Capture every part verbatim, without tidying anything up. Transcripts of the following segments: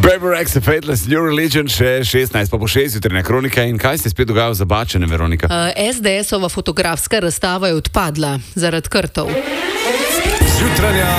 Paper Rex, A Fateless New Religion, še šestnajst pa po šest, jutranja kronika. In kaj se je spet dogajalo za Bačene, Veronika? Uh, es de esova fotografska razstava je odpadla zaradi krtov. Jutranja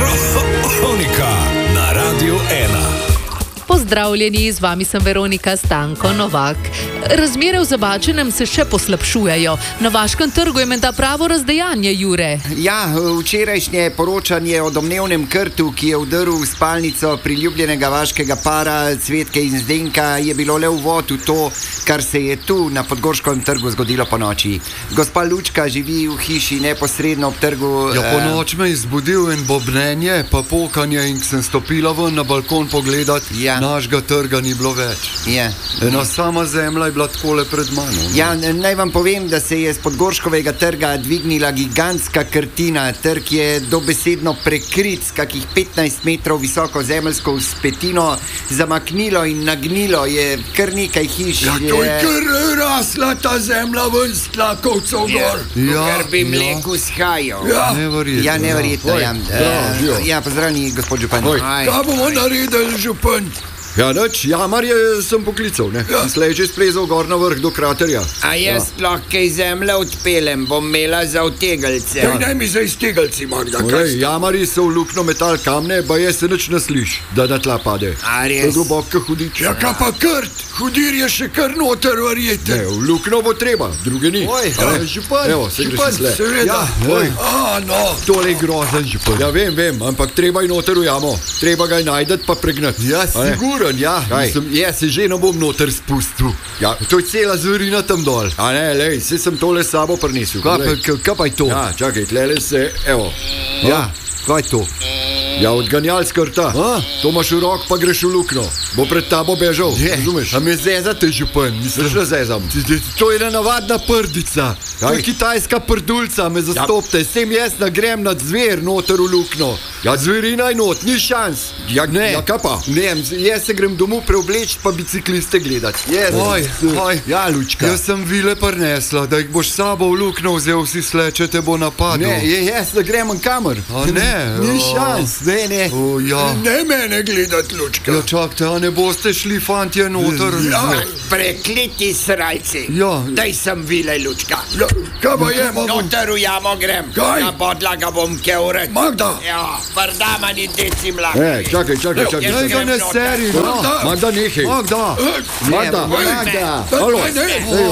kronika na Radiu ena. Pozdravljeni, z vami sem Veronika Stanko Novak. Razmere v Zabačenem se še poslabšujejo. Na Vaškem trgu je menda pravo razdejanje, Jure. Ja, včerajšnje poročanje o domnevnem krtu, ki je vdrl v spalnico priljubljenega vaškega para Cvetke in Zdenka, je bilo le uvod v to, kar se je tu na Podgorškem trgu zgodilo po noči. Gospa Lučka živi v hiši neposredno ob trgu. Ja, po noč me je izbudil en bobnenje, pa pokanje, in sem stopila ven na balkon pogledat. Ja. Našega trga ni bilo več. Ja. Ena sama zemlja je bila takole pred mano. Ja, naj vam povem, da se je z Podgorškovega trga dvignila gigantska krtina. Trg je dobesedno prekrit s kakih petnajst metrov visoko zemeljsko vzpetino. Zamaknilo in nagnilo je kar nekaj hiš. Ja, to je kar rasla ta zemlja ven s tlakovcev gor. Ja, ker bi mleko shajal. Ja, neverjetno. Ja, neverjetno, ja. Ja, ja, pozdravljeni, gospod župan. Kaj bomo naredili, župan? Ja, nič, jamarje sem poklical, ne? Ja. Slej že splezal gor na vrh do kraterja. A jaz ja. lahko kaj zemlje odpelem, bom imela za vtegelce. Ja, daj mi za iztegelci, Magda. Ej, jamarji so v lukno metal kamne, ba je se nič ne sliš, da na tla pade. A res? To je globoko hudič. Ja, kaj pa krt? Hudir je še kar noter, verjete. Ne, v lukno bo treba, druge ni. Oj, ja, župan, Evo, se župan, seveda. Ja, oj. A, no. Tole je grozen, župan. Ja, vem, vem, ampak treba je noter v jamo. Treba ga je najdet pa pregnati. Ja, sigurno. Ja, mislim, jaz se že ne bom noter spustil. Ja, to je cela zverina tam dol. A ne, lej, se sem tole s sabo prinesel. Kaj pa, kaj pa je to? Ja, čakaj, tlele se, evo. Ja, kaj je to? Ja, odganjal skrta. A? To imaš v rok, pa greš v lukno. Bo pred tabo bežal, razumeš? A me zezate, župan, misliš, da zezam? To je ena navadna prdica. To je kitajska prdulca, me zastopte. Ja. Sem jaz nagrem nad zver noter v lukno. Ja, zverina je not, ni šans. Ja, ne. Ja, kaj pa? Ne, jaz se grem domov preobleč, pa bicikliste gledat. Yes. Oj, oj. Ja, Lučka. Jaz sem vile prinesla, da jih boš sabo v lukno vzel, vsi sleče te bo napadil. Ne, jaz da grem kamer. A ne. Ni šans. Ne, ne. O, ja. Ne mene gledat, Lučka. Ja, čakajte, a ne boste šli, fantje, noter? Ja, prekliti srajci. Ja. Daj sem vile, Lučka. Ja, kaj pa je, mamu? Noter v jamo grem. Kaj? Na podlaga bom keuret. Magda. Ja, prdama ni deci mlaka. E, čakaj, čakaj, čakaj. Jaz Ne, ga ne grem seri, noter. no. Magda. Magda, nehej. Magda. Magda. Magda. Halo. Ne,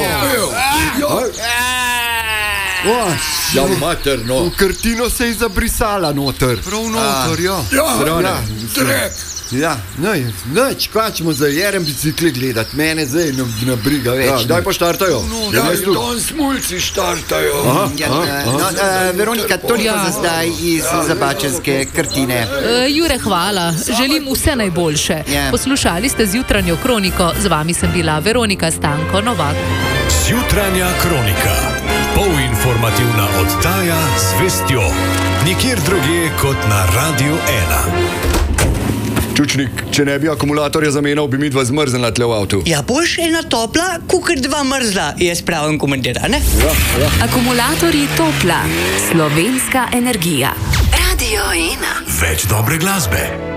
Ja, mater, no. V krtino se je zabrisala noter. Prav noter, ja. Ja, trek. Ja, ne, neč, kaj ćemo za jerem bicikli gledat, mene zdaj ne, ne briga več. Ja, daj pa štartajo. No, ja, don smulci štartajo. Aha, Ja, no, uh, Veronika, toliko Ja. za zdaj iz zabačenske krtine. Uh, Jure, hvala. Želim vse najboljše. Ja. Poslušali ste z jutranjo kroniko. Z vami sem bila Veronika Stanko Novak. Jutranja kronika. Polinformativna oddaja z vestjo. Nikjer drugje kot na Radiu ena. Čučnik, če ne bi akumulatorja zamenjal, bi mi dva zmrznila tle v avtu. Ja, boš ena topla, kukar dva mrzla, je spravim komentar, ne? Ja, ja. Akumulatorji Topla, slovenska energija. Radio ena. Več dobre glasbe.